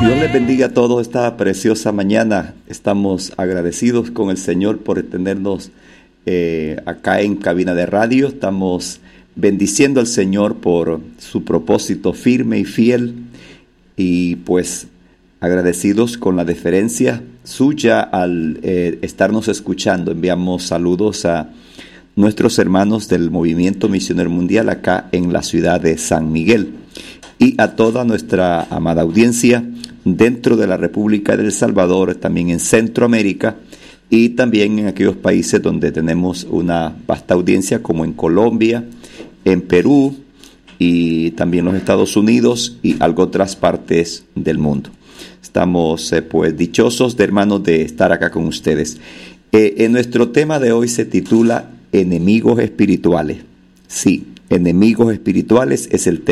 Dios les bendiga a todos esta preciosa mañana. Estamos agradecidos con el Señor por tenernos acá en cabina de radio. Estamos bendiciendo al Señor por su propósito firme y fiel. Y pues agradecidos con la deferencia suya al estarnos escuchando. Enviamos saludos a nuestros hermanos del Movimiento Misionero Mundial acá en la ciudad de San Miguel. Y a toda nuestra amada audiencia dentro de la República de El Salvador, también en Centroamérica y también en aquellos países donde tenemos una vasta audiencia como en Colombia, en Perú y también los Estados Unidos y algo otras partes del mundo. Estamos pues dichosos de hermanos de estar acá con ustedes. En nuestro tema de hoy se titula Enemigos espirituales. Sí, enemigos espirituales es el tema.